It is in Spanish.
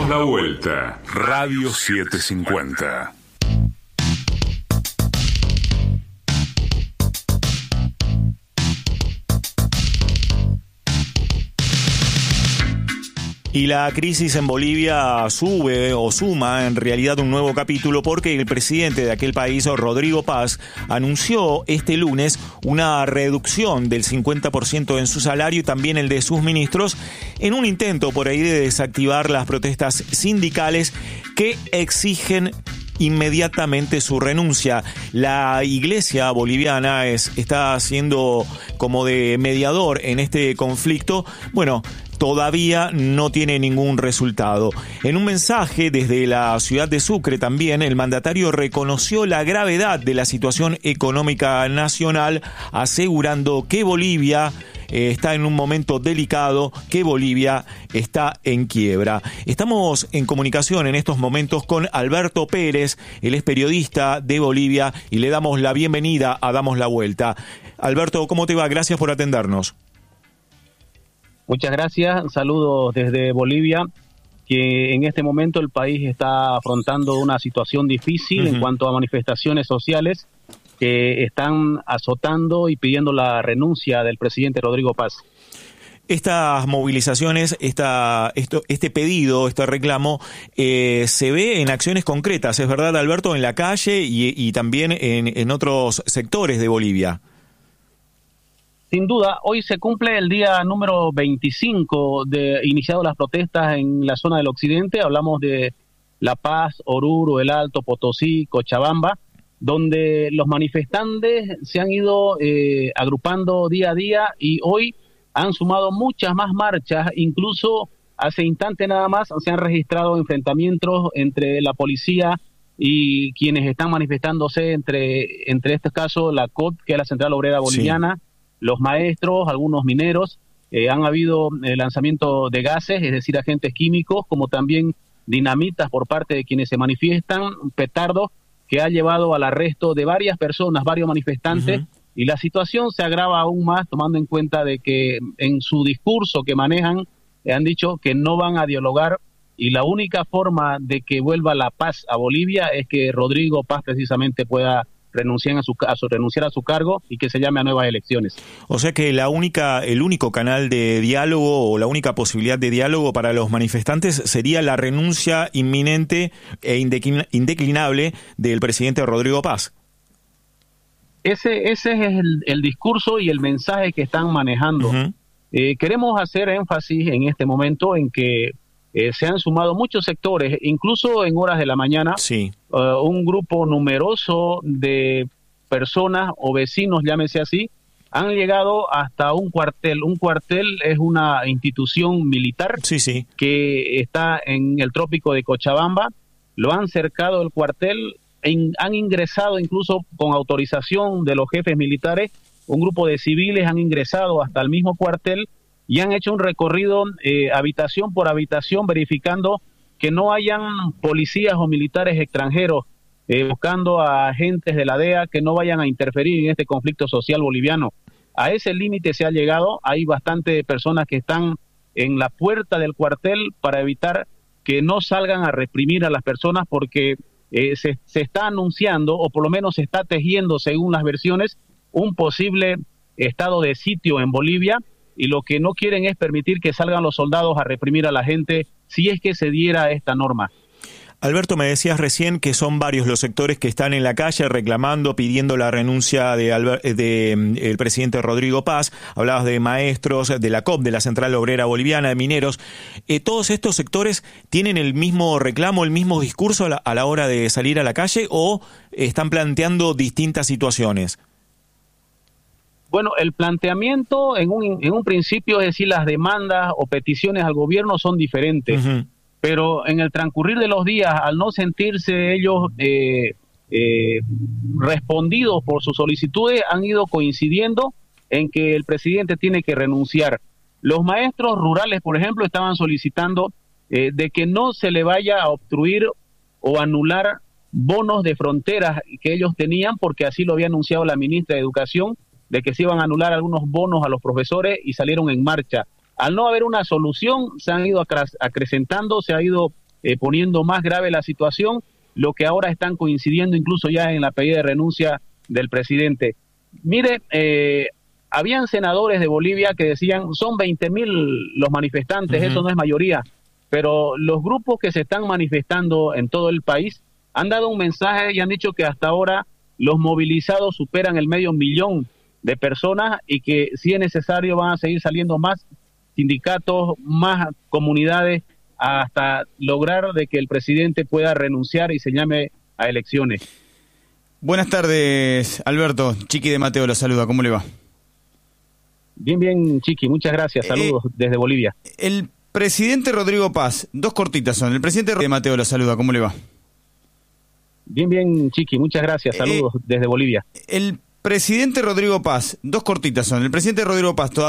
la vuelta. Radio 750. Y la crisis en Bolivia sube o suma en realidad un nuevo capítulo porque el presidente de aquel país, Rodrigo Paz, anunció este lunes una reducción del 50% en su salario y también el de sus ministros en un intento por ahí de desactivar las protestas sindicales que exigen inmediatamente su renuncia. La iglesia boliviana está haciendo como de mediador en este conflicto. Bueno, todavía no tiene ningún resultado. En un mensaje desde la ciudad de Sucre también, el mandatario reconoció la gravedad de la situación económica nacional, asegurando que Bolivia está en un momento delicado, que Bolivia está en quiebra. Estamos en comunicación en estos momentos con Alberto Pérez, él es periodista de Bolivia y le damos la bienvenida a Damos la Vuelta. Alberto, ¿cómo te va? Gracias por atendernos. Muchas gracias, saludos desde Bolivia, que en este momento el país está afrontando una situación difícil en cuanto a manifestaciones sociales que están azotando y pidiendo la renuncia del presidente Rodrigo Paz. Estas movilizaciones, este pedido, este reclamo, se ve en acciones concretas, ¿es verdad, Alberto? En la calle y también en otros sectores de Bolivia. Sin duda, hoy se cumple el día número 25 de iniciado las protestas en la zona del occidente. Hablamos de La Paz, Oruro, El Alto, Potosí, Cochabamba, donde los manifestantes se han ido agrupando día a día y hoy han sumado muchas más marchas. Incluso hace instante nada más se han registrado enfrentamientos entre la policía y quienes están manifestándose, entre este caso la COT, que es la Central Obrera Boliviana, sí, los maestros, algunos mineros. Han habido lanzamiento de gases, es decir, agentes químicos, como también dinamitas por parte de quienes se manifiestan, petardos, que ha llevado al arresto de varias personas, varios manifestantes, y la situación se agrava aún más tomando en cuenta de que en su discurso que manejan han dicho que no van a dialogar y la única forma de que vuelva la paz a Bolivia es que Rodrigo Paz precisamente pueda renunciar a su cargo y que se llame a nuevas elecciones. O sea que el único canal de diálogo o la única posibilidad de diálogo para los manifestantes sería la renuncia inminente e indeclinable del presidente Rodrigo Paz. Ese es el discurso y el mensaje que están manejando. Queremos hacer énfasis en este momento en que se han sumado muchos sectores, incluso en horas de la mañana, sí, un grupo numeroso de personas o vecinos, llámese así, han llegado hasta un cuartel. Un cuartel es una institución militar, sí, sí, que está en el trópico de Cochabamba. Lo han cercado el cuartel, han ingresado incluso con autorización de los jefes militares. Un grupo de civiles han ingresado hasta el mismo cuartel y han hecho un recorrido habitación por habitación, verificando que no hayan policías o militares extranjeros, buscando a agentes de la DEA que no vayan a interferir en este conflicto social boliviano. A ese límite se ha llegado. Hay bastantes personas que están en la puerta del cuartel para evitar que no salgan a reprimir a las personas, porque se está anunciando, o por lo menos se está tejiendo, según las versiones, un posible estado de sitio en Bolivia, y lo que no quieren es permitir que salgan los soldados a reprimir a la gente si es que se diera esta norma. Alberto, me decías recién que son varios los sectores que están en la calle reclamando, pidiendo la renuncia de el presidente Rodrigo Paz. Hablabas de maestros, de la COP, de la Central Obrera Boliviana, de mineros. ¿Todos estos sectores tienen el mismo reclamo, el mismo discurso a la hora de salir a la calle o están planteando distintas situaciones? Bueno, el planteamiento en un principio, es decir, las demandas o peticiones al gobierno son diferentes, pero en el transcurrir de los días, al no sentirse ellos respondidos por sus solicitudes, han ido coincidiendo en que el presidente tiene que renunciar. Los maestros rurales, por ejemplo, estaban solicitando de que no se le vaya a obstruir o anular bonos de fronteras que ellos tenían, porque así lo había anunciado la ministra de Educación, de que se iban a anular algunos bonos a los profesores, y salieron en marcha. Al no haber una solución, se han ido acrecentando, se ha ido poniendo más grave la situación, lo que ahora están coincidiendo incluso ya en la pedida de renuncia del presidente. Mire, habían senadores de Bolivia que decían, son 20.000 los manifestantes, eso no es mayoría, pero los grupos que se están manifestando en todo el país han dado un mensaje y han dicho que hasta ahora los movilizados superan el 500.000 de personas y que si es necesario van a seguir saliendo más sindicatos, más comunidades, hasta lograr de que el presidente pueda renunciar y se llame a elecciones. Buenas tardes, Alberto. Chiqui de Mateo lo saluda, ¿cómo le va? Bien, Chiqui, muchas gracias. Saludos desde Bolivia. El presidente Rodrigo Paz, dos cortitas son. El presidente de Mateo lo saluda, ¿cómo le va? Bien, Chiqui, muchas gracias. Saludos desde Bolivia. El presidente Rodrigo Paz, dos cortitas son. El presidente Rodrigo Paz